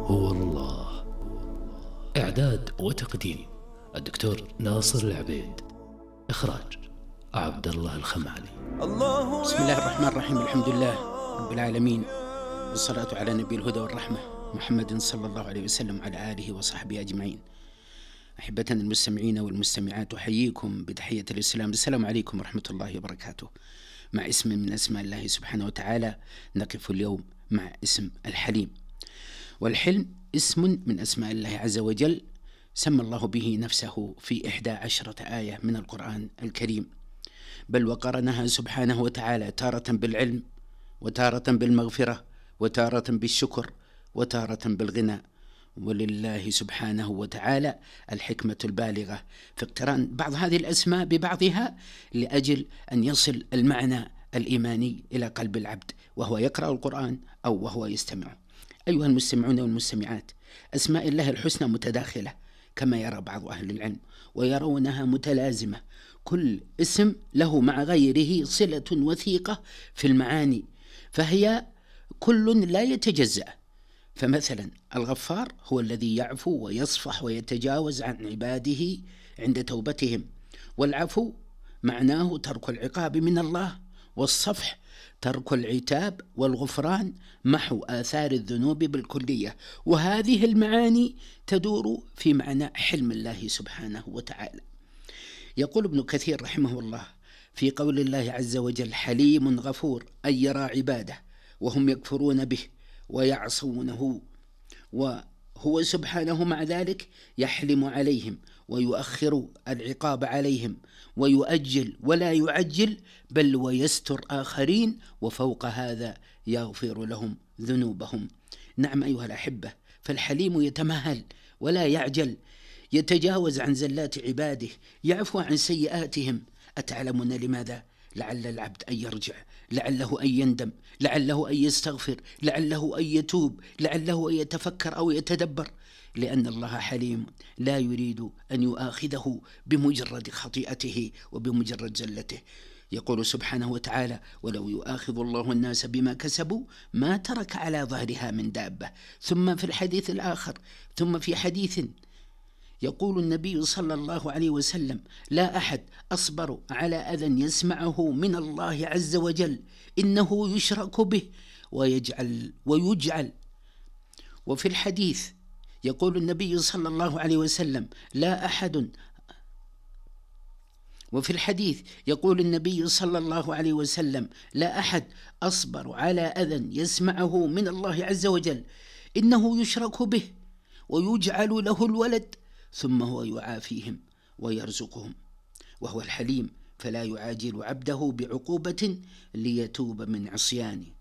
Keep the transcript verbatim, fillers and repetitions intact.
هو الله. إعداد وتقديم الدكتور ناصر العبيد. إخراج عبد الله الخمالي. بسم الله الرحمن الرحيم. الحمد لله رب العالمين، والصلاة على نبي الهدى والرحمة محمد صلى الله عليه وسلم وعلى آله وصحبه أجمعين. أحبتنا المستمعين والمستمعات، أحييكم بتحية الإسلام. السلام عليكم ورحمة الله وبركاته. مع اسم من أسماء الله سبحانه وتعالى نقف اليوم مع اسم الحليم. والحلم اسم من أسماء الله عز وجل، سمى الله به نفسه في إحدى عشرة آية من القرآن الكريم، بل وقرنها سبحانه وتعالى تارة بالعلم، وتارة بالمغفرة، وتارة بالشكر، وتارة بالغنى. ولله سبحانه وتعالى الحكمة البالغة في اقتران بعض هذه الأسماء ببعضها لأجل أن يصل المعنى الإيماني إلى قلب العبد وهو يقرأ القرآن أو وهو يستمع. أيها المستمعون والمستمعات، أسماء الله الحسنى متداخلة كما يرى بعض أهل العلم، ويرونها متلازمة، كل اسم له مع غيره صلة وثيقة في المعاني، فهي كل لا يتجزأ. فمثلا الغفار هو الذي يعفو ويصفح ويتجاوز عن عباده عند توبتهم، والعفو معناه ترك العقاب من الله، والصفح ترك العتاب، والغفران محو آثار الذنوب بالكلية. وهذه المعاني تدور في معنى حلم الله سبحانه وتعالى. يقول ابن كثير رحمه الله في قول الله عز وجل: حليم غفور، أي يرى عباده وهم يكفرون به ويعصونه، وهو سبحانه مع ذلك يحلم عليهم ويؤخر العقاب عليهم، ويؤجل ولا يعجل، بل ويستر آخرين، وفوق هذا يغفر لهم ذنوبهم. نعم أيها الأحبة، فالحليم يتمهل ولا يعجل، يتجاوز عن زلات عباده، يعفو عن سيئاتهم. أتعلمون لماذا؟ لعل العبد أن يرجع، لعله أن يندم، لعله أن يستغفر، لعله أن يتوب، لعله أن يتفكر أو يتدبر، لأن الله حليم لا يريد أن يؤاخذه بمجرد خطيئته وبمجرد زلته. يقول سبحانه وتعالى: ولو يؤاخذ الله الناس بما كسبوا ما ترك على ظهرها من دابة. ثم في الحديث الآخر، ثم في حديث يقول النبي صلى الله عليه وسلم: لا أحد أصبر على أذى يسمعه من الله عز وجل، إنه يشرك به ويجعل ويجعل. وفي الحديث يقول النبي صلى الله عليه وسلم: لا أحد وفي الحديث يقول النبي صلى الله عليه وسلم: لا أحد أصبر على أذى يسمعه من الله عز وجل، إنه يشرك به ويجعل له الولد، ثم هو يعافيهم ويرزقهم. وهو الحليم، فلا يعاجل عبده بعقوبة ليتوب من عصيانه.